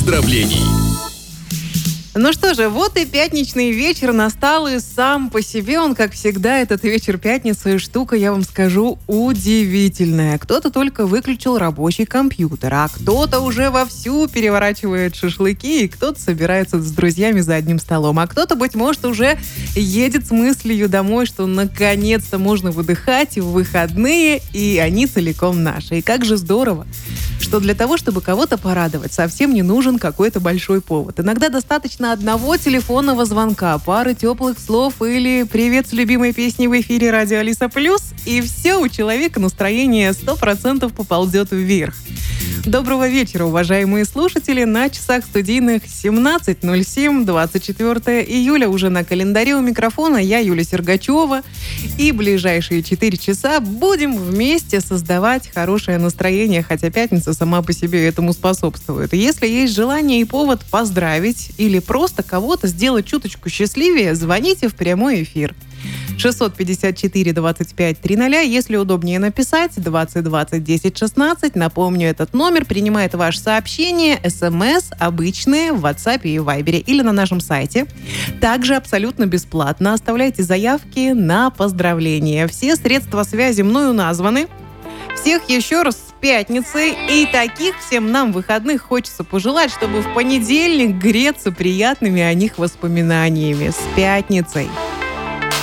поздравлений. Ну что же, вот и пятничный вечер настал, и сам по себе он, как всегда, этот вечер пятницы, штука, я вам скажу, удивительная. Кто-то только выключил рабочий компьютер, а кто-то уже вовсю переворачивает шашлыки, и кто-то собирается с друзьями за одним столом, а кто-то, быть может, уже едет с мыслью домой, что наконец-то можно выдыхать в выходные, и они целиком наши. И как же здорово, что для того, чтобы кого-то порадовать, совсем не нужен какой-то большой повод. Иногда достаточно одного телефонного звонка, пары теплых слов или «Привет с любимой песней» в эфире радио Алиса Плюс, и все, у человека настроение 100% поползет вверх. Доброго вечера, уважаемые слушатели. На часах студийных 17:07, 24 июля. Уже на календаре у микрофона я, Юлия Сергачева. И ближайшие 4 часа будем вместе создавать хорошее настроение, хотя пятница сама по себе этому способствует. И если есть желание и повод поздравить или просто кого-то сделать чуточку счастливее, звоните в прямой эфир. 654-25-00. Если удобнее написать, 20-20-10-16. Напомню, этот номер принимает ваше сообщение, СМС, обычные, в WhatsApp и Viber или на нашем сайте. Также абсолютно бесплатно оставляйте заявки на поздравления. Все средства связи мною названы. Всех еще раз с пятницей. И таких всем нам выходных хочется пожелать, чтобы в понедельник греться приятными о них воспоминаниями. С пятницей!